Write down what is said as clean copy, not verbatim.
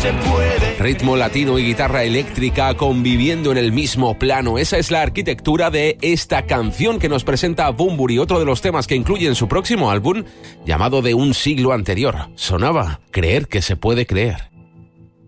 se puede. Ritmo latino y guitarra eléctrica conviviendo en el mismo plano. Esa es la arquitectura de esta canción que nos presenta Bunbury, otro de los temas que incluye en su próximo álbum, llamado De un siglo anterior. Sonaba Creer que se puede creer.